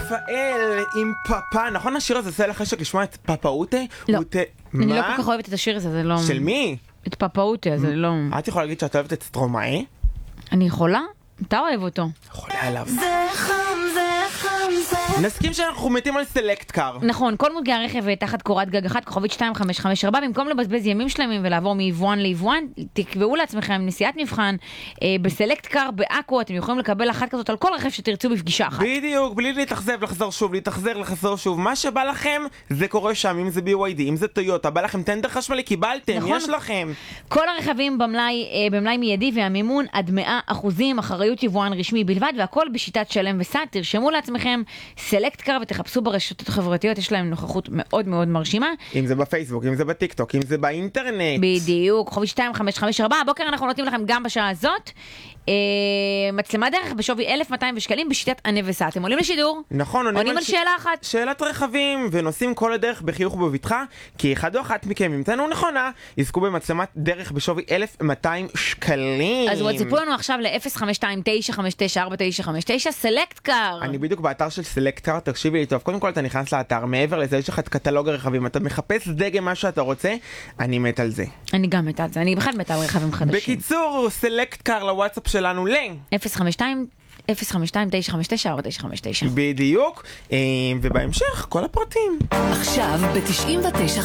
רפאל עם פאפה, נכון השיר הזה עושה לך חשק לשמוע את פאפאוטה? לא, אני לא כל כך אוהבת את השיר הזה, זה לא... של מי? את פאפאוטה, זה לא... את יכולה להגיד שאת אוהבת את סטרומאי? אני יכולה? אתה אוהב אותו. יכולה עליו. זה חם, זה חם, זה... נסכים שאנחנו מתים על סלקט קאר. נכון, כל מותגי הרכב תחת קורת גג אחת, כוכבית 2554, במקום לבזבז ימים שלמים ולעבור מיבואן ליבואן, תקבעו לעצמכם נסיעת מבחן בסלקט קאר בעכו, אתם יכולים לקבל אחת כזאת על כל רכב שתרצו בפגישה אחת. בדיוק, בלי להתאכזב, לחזור שוב, לחזור שוב, מה שבא לכם זה קורה שם, אם זה BYD, אם זה טויוטה, בא לכם טנדר חשמלי, קיבלתם, נכון. יש לכם. כל הרכבים במלאי מיידי והמימון עד 100%, אחריות יבואן רשמי בלבד, והכל בשיטת שלם וסד. תרשמו לעצמכם סלקט קאר ותחפשו ברשתות החברתיות, יש להם נוכחות מאוד מאוד מרשימה. אם זה בפייסבוק, אם זה בטיק טוק, אם זה באינטרנט. בדיוק, כוכבית 2554. הבוקר אנחנו נותנים לכם גם בשעה הזאת מצלמה דרך בשווי 1,200 שקלים בשיטת ענה וסע. אתם עולים לשידור? נכון, עונים על שאלה אחת. שאלת רכבים, ונוסעים כל הדרך בחיוך ובבטחה, כי אחד או אחת מכם, אם תענו נכונה, יזכו במצלמת דרך בשווי 1,200 שקלים. אז תצפו לנו עכשיו ל-052-959-4959, סלקט קאר. אני בדיוק באתר של סלקט קאר, תקשיבי לי טוב, קודם כל אתה נכנס לאתר, מעבר לזה יש לך את קטלוג הרכבים, אתה מחפש דגם מה שאתה רוצה, אני מת על זה. אני גם מת על זה, אני בכלל מת על רכבים חדשים. בקיצור, סלקט קאר לוואטסאפ שלנו 052-959-4959. בדיוק, ובהמשך כל הפרטים. עכשיו ב-99.5